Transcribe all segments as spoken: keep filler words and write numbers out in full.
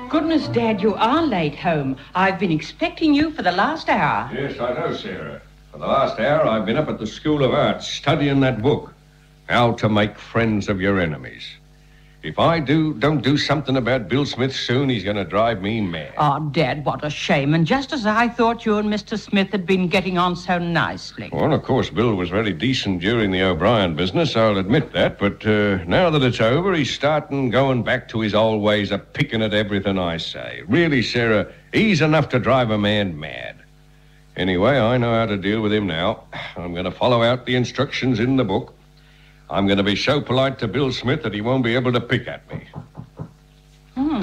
Goodness, Dad, you are late home. I've been expecting you for the last hour. Yes, I know, Sarah. For the last hour, I've been up at the School of Arts studying that book, How to Make Friends of Your Enemies. If I do don't do something about Bill Smith soon, he's going to drive me mad. Oh, Dad, what a shame. And just as I thought you and Mister Smith had been getting on so nicely. Well, of course, Bill was very decent during the O'Brien business, I'll admit that. But uh, now that it's over, he's starting going back to his old ways of picking at everything I say. Really, Sarah, he's enough to drive a man mad. Anyway, I know how to deal with him now. I'm going to follow out the instructions in the book. I'm going to be so polite to Bill Smith that he won't be able to pick at me. Hmm.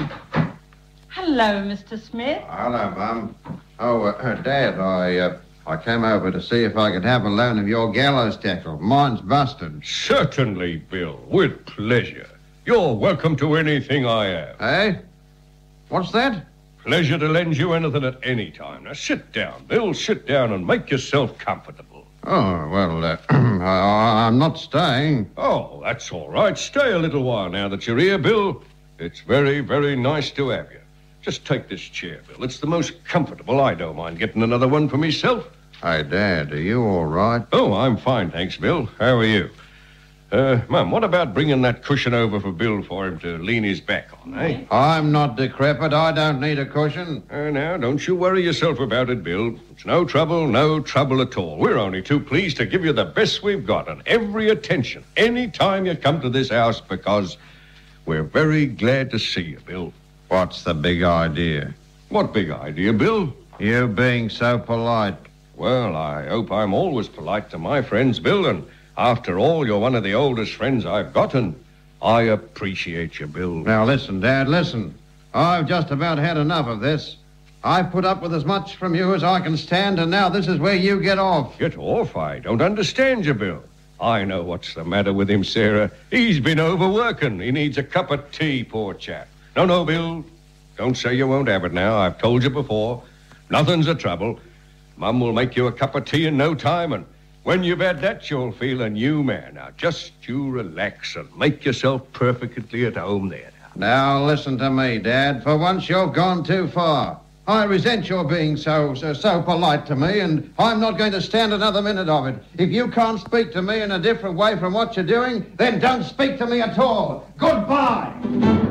Hello, Mister Smith. Hello, Mum. Oh, uh, Dad, I uh, I came over to see if I could have a loan of your gallows tackle. Mine's busted. Certainly, Bill. With pleasure. You're welcome to anything I have. Eh? What's that? Pleasure to lend you anything at any time. Now, sit down, Bill. Sit down and make yourself comfortable. Oh, well, uh, I, I'm not staying. Oh, that's all right. Stay a little while now that you're here, Bill. It's very, very nice to have you. Just take this chair, Bill. It's the most comfortable. I don't mind getting another one for myself. Hey, Dad, are you all right? Oh, I'm fine, thanks, Bill. How are you? Uh, Mum, what about bringing that cushion over for Bill for him to lean his back on, eh? I'm not decrepit. I don't need a cushion. Uh, now, don't you worry yourself about it, Bill. It's no trouble, no trouble at all. We're only too pleased to give you the best we've got and every attention any time you come to this house because we're very glad to see you, Bill. What's the big idea? What big idea, Bill? You being so polite. Well, I hope I'm always polite to my friends, Bill, and after all, you're one of the oldest friends I've got, and I appreciate you, Bill. Now, listen, Dad, listen. I've just about had enough of this. I've put up with as much from you as I can stand, and now this is where you get off. Get off? I don't understand you, Bill. I know what's the matter with him, Sarah. He's been overworking. He needs a cup of tea, poor chap. No, no, Bill. Don't say you won't have it now. I've told you before. Nothing's the trouble. Mum will make you a cup of tea in no time, and when you've had that, you'll feel a new man. Now, just you relax and make yourself perfectly at home there. Now, listen to me, Dad. For once, you've gone too far. I resent your being so, so, so polite to me, and I'm not going to stand another minute of it. If you can't speak to me in a different way from what you're doing, then don't speak to me at all. Goodbye!